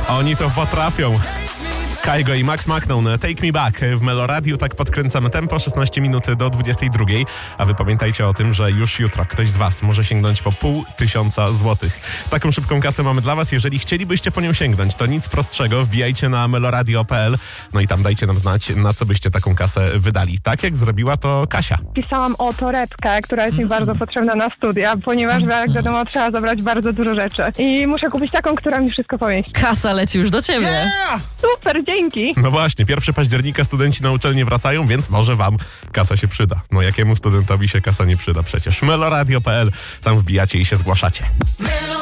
Oni to potrafią. Kaigo i Max Macnon, Take Me Back w Meloradiu. Tak podkręcamy tempo, 16 minut do 22. A wy pamiętajcie o tym, że już jutro ktoś z was może sięgnąć po 500 złotych. Taką szybką kasę mamy dla was. Jeżeli chcielibyście po nią sięgnąć, to nic prostszego. Wbijajcie na meloradio.pl, no i tam dajcie nam znać, na co byście taką kasę wydali. Tak jak zrobiła to Kasia. Pisałam o torebkę, która jest mi bardzo potrzebna na studia, ponieważ jak wiadomo trzeba zabrać bardzo dużo rzeczy. I muszę kupić taką, która mi wszystko pomieści. Kasa leci już do ciebie. Super, dzięki! No właśnie, 1 października studenci na uczelnię wracają, więc może wam kasa się przyda. No jakiemu studentowi się kasa nie przyda przecież. meloradio.pl, tam wbijacie i się zgłaszacie.